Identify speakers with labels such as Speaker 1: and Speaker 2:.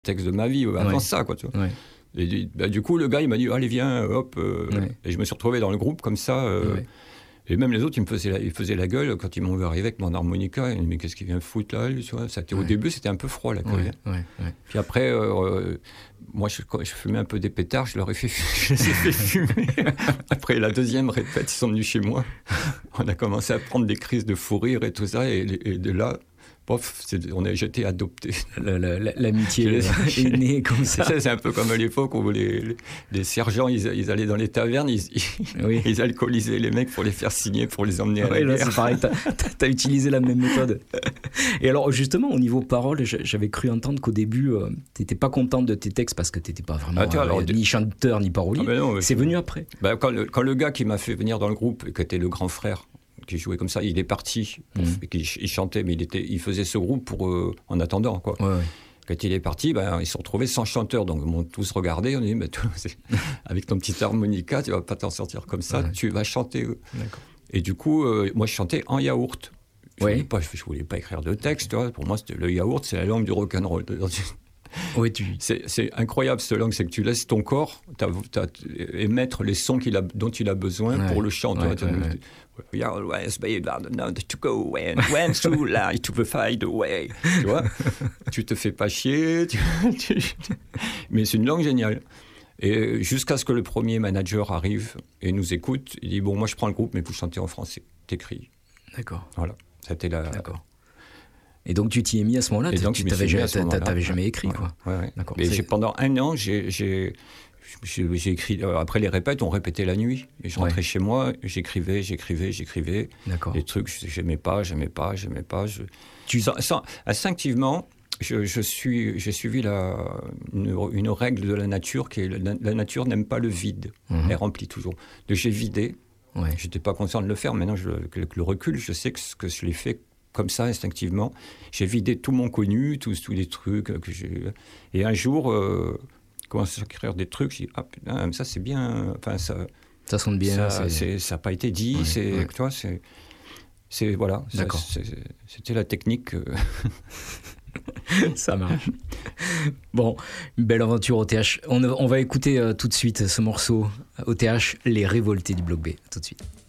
Speaker 1: texte de ma vie avant ça, quoi, tu vois.
Speaker 2: Ouais.
Speaker 1: Et du coup, le gars, il m'a dit, allez, viens, hop. Et je me suis retrouvé dans le groupe comme ça. Et même les autres, ils faisaient la gueule quand ils m'ont vu arriver avec mon harmonica. Ils me disaient, mais qu'est-ce qu'il vient foutre là, lui, tu vois. Au début, c'était un peu froid, la gueule. Puis après, moi, je fumais un peu des pétards, je les ai fait fumer. Après la deuxième répète, ils sont venus chez moi. On a commencé à prendre des crises de fou rire et tout ça. Et de là... j'ai été adopté.
Speaker 2: L'amitié est née comme ça.
Speaker 1: C'est un peu comme à l'époque où les sergents, ils allaient dans les tavernes, ils alcoolisaient les mecs pour les faire signer, pour les emmener à la guerre.
Speaker 2: C'est pareil, t'as utilisé la même méthode. Et alors justement, au niveau paroles, j'avais cru entendre qu'au début, t'étais pas content de tes textes parce que t'étais pas vraiment ni chanteur ni parolier. C'est venu après.
Speaker 1: Quand le gars qui m'a fait venir dans le groupe, qui était le grand frère, qui jouait comme ça, il est parti, il chantait, mais il faisait ce groupe en attendant, quoi. Quand il est parti, ils se sont retrouvés sans chanteur, donc ils m'ont tous regardé, on dit, avec ton petit harmonica, tu vas pas t'en sortir comme ça, tu vas chanter. Et du coup, moi je chantais en yaourt. Je voulais pas écrire de texte, tu vois. Pour moi, le yaourt, c'est la langue du rock'n'roll. C'est incroyable cette langue, c'est que tu laisses ton corps émettre les sons dont il a besoin pour le chant. We always be to go when to lie to the fight away. Tu vois, tu te fais pas chier, mais c'est une langue géniale. Et jusqu'à ce que le premier manager arrive et nous écoute, il dit, bon, moi je prends le groupe, mais vous chantez en français, t'écris.
Speaker 2: D'accord.
Speaker 1: Voilà, c'était
Speaker 2: D'accord. Et donc tu t'y es mis à ce moment-là, tu t'avais jamais écrit, quoi.
Speaker 1: D'accord. Et pendant un an, j'ai écrit. Après les répètes, on répétait la nuit. Et je rentrais chez moi, j'écrivais.
Speaker 2: D'accord.
Speaker 1: Des trucs, j'aimais pas. Instinctivement, j'ai suivi une règle de la nature qui est la nature n'aime pas le vide. Elle remplit toujours. Donc j'ai vidé. J'étais pas conscient de le faire. Maintenant, avec le recul, je sais que je l'ai fait comme ça, instinctivement. J'ai vidé tout mon connu, tous les trucs que j'ai... Et un jour, commence à écrire des trucs, je dis, ah putain, ça c'est bien... Enfin,
Speaker 2: ça sonne bien.
Speaker 1: Ça n'a pas été dit, tu vois, voilà.
Speaker 2: D'accord.
Speaker 1: C'était la technique...
Speaker 2: Ça marche. Bon, une belle aventure OTH. On va écouter tout de suite ce morceau OTH, Les Révoltés du Bloc B. Tout de suite.